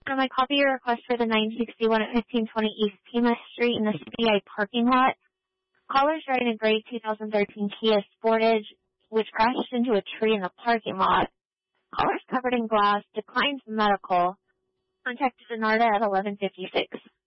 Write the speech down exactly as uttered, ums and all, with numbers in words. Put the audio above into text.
Um, I copy your request for the nine sixty-one at fifteen twenty East Pima Street in the C B I parking lot. Caller's driving a gray two thousand thirteen Kia Sportage, which crashed into a tree in the parking lot. Caller's covered in glass, declines medical. Contacted Denarda at eleven fifty-six.